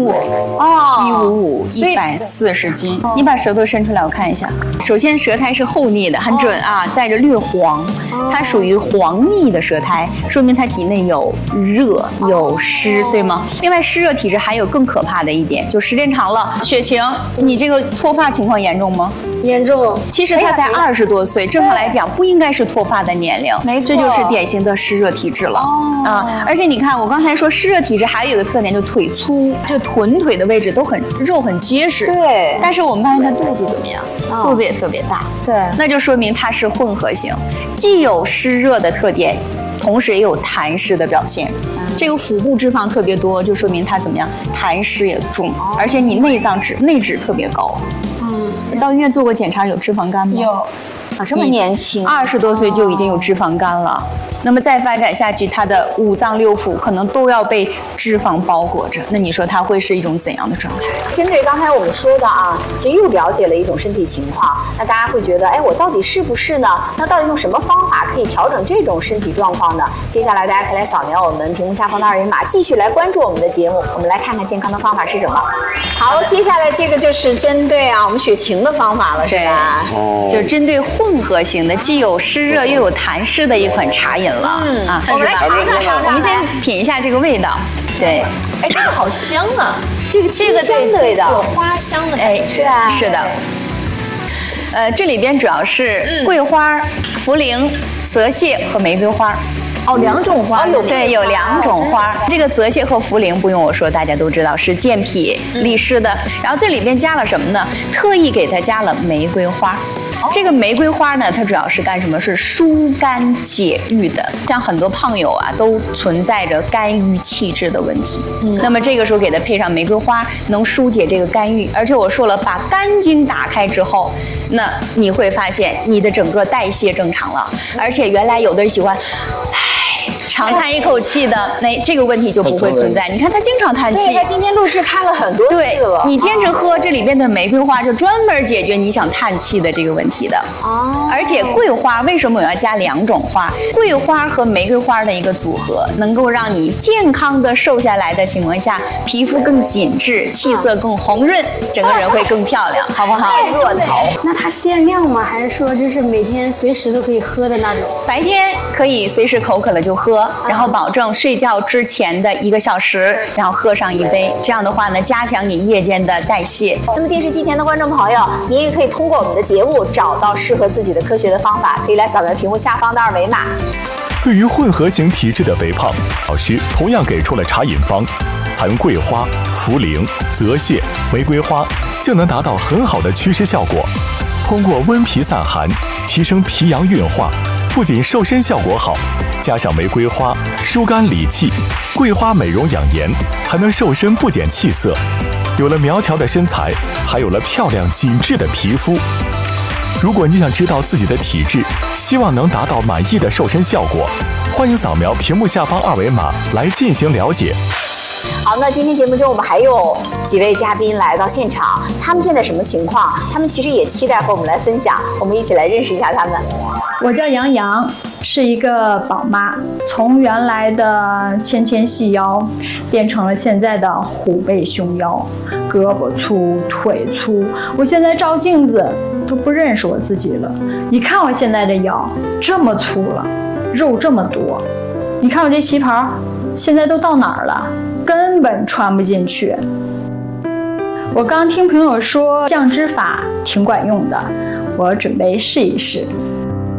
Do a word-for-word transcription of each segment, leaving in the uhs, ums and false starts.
五哦，一五五，一百四十斤。你把舌头伸出来，我看一下。首先，舌苔是厚腻的，很准啊，带着略黄，它属于黄腻的舌苔，说明它体内有热有湿，对吗？另外，湿热体质还有更可怕的一点，就时间长了，雪晴，你这个脱发情况严重吗？ 严重。 其实他才二十多岁，正常来讲不应该是脱发的年龄， 没错， 这就是典型的湿热体质了。哦、啊！而且你看，我刚才说湿热体质还有一个特点，就腿粗，这臀腿的位置都很肉很结实。 对。但是我们发现他肚子怎么样？哦、肚子也特别大。 对。 那就说明他是混合型，既有湿热的特点，同时也有痰湿的表现。嗯、这个腹部脂肪特别多，就说明他怎么样？痰湿也重，哦、而且你内脏脂内脂特别高。到医院做过检查，有脂肪肝吗？ 有，啊，这么年轻， 二十多岁就已经有脂肪肝了。那么再发展下去，他的五脏六腑可能都要被脂肪包裹着。那你说他会是一种怎样的状态？ 针对刚才我们说的啊，其实又了解了一种身体情况。那大家会觉得，哎，我到底是不是呢？那到底用什么方法可以调整这种身体状况呢？接下来大家可以来扫描我们屏幕下方的二维码，继续来关注我们的节目。我们来看看健康的方法是什么。好，接下来这个就是针对啊我们雪晴的方法了，是吧？ 哦，就针对混合型的，既有湿热又有痰湿的一款茶饮。嗯啊，我们来尝尝尝， 我们先品一下这个味道。对， 哎，这个好香啊！ 这个这个香的味道， 有花香的， 哎， 是吧？ 是的。呃，这里边主要是桂花、茯苓、泽泻和玫瑰花。 哦，两种花有对，有两种花。这个泽泻和茯苓不用我说，大家都知道是健脾利湿的。然后这里边加了什么呢？特意给它加了玫瑰花。这个玫瑰花呢，它主要是干什么？是疏肝解郁的。像很多胖友啊，都存在着肝郁气滞的问题。嗯，那么这个时候给它配上玫瑰花，能疏解这个肝郁。而且我说了，把肝经打开之后，那你会发现你的整个代谢正常了。而且原来有的人喜欢，唉，长叹一口气的，那这个问题就不会存在。你看他经常叹气， 对，他今天录制看了很多次了。 你坚持喝这里边的玫瑰花，就专门解决你想叹气的这个问题的。哦，而且桂花为什么我要加两种花？桂花和玫瑰花的一个组合，能够让你健康的瘦下来的情况下，皮肤更紧致，气色更红润，整个人会更漂亮，好不好？ 热头。 那它限量吗？还是说就是每天随时都可以喝的那种？ 白天可以随时口渴了就喝，然后保证睡觉之前的一个小时，然后喝上一杯。这样的话呢，加强你夜间的代谢。 那么电视机前的观众朋友，您也可以通过我们的节目找到适合自己的科学的方法，可以来扫描屏幕下方的二维码。 对于混合型体质的肥胖，老师同样给出了茶饮方，采用桂花、茯苓、泽泻、玫瑰花，就能达到很好的祛湿效果。通过温脾散寒，提升脾阳运化，不仅瘦身效果好，加上玫瑰花疏肝理气，桂花美容养颜，还能瘦身不减气色。有了苗条的身材，还有了漂亮紧致的皮肤。如果你想知道自己的体质，希望能达到满意的瘦身效果，欢迎扫描屏幕下方二维码来进行了解。 好，那今天节目中我们还有几位嘉宾来到现场，他们现在什么情况？他们其实也期待和我们来分享，我们一起来认识一下他们。 我叫杨洋，是一个宝妈，从原来的纤纤细腰变成了现在的虎背熊腰，胳膊粗腿粗，我现在照镜子都不认识我自己了。你看我现在这腰这么粗了，肉这么多，你看我这旗袍现在都到哪儿了，根本穿不进去。我刚听朋友说降脂法挺管用的，我准备试一试。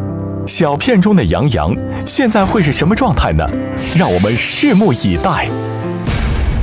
小片中的杨洋现在会是什么状态呢？让我们拭目以待。